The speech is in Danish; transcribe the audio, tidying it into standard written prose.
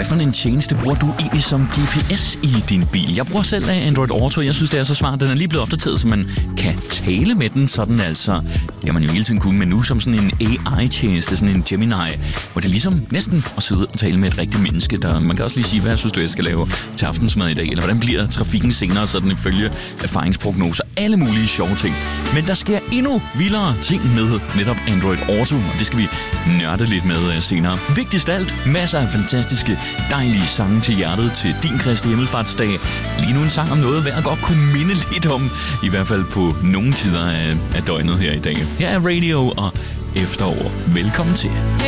for en tjeneste bruger du egentlig som GPS i din bil? Jeg bruger selv Android Auto. Jeg synes, det er så smart. Den er lige blevet opdateret, så man kan tale med den. Sådan altså, det har man jo hele tiden kunne, men nu som sådan en AI-tjeneste, sådan en Gemini, hvor det er ligesom næsten at sidde og tale med et rigtigt menneske. Man kan også lige sige, hvad synes du, jeg skal lave til aftensmad i dag? Eller hvordan bliver trafikken senere, sådan ifølge erfaringsprognoser? Alle mulige sjove ting. Men der sker endnu vildere ting med netop Android Auto, og det skal vi nørde lidt med senere. Vigtigst af alt, masser af fantastiske, dejlige sange til hjertet til din Kristi Himmelfartsdag. Lige nu en sang om noget, hvad jeg godt kunne minde lidt om, i hvert fald på nogle tider af døgnet her i dag. Her er Radio og Efterår. Velkommen til.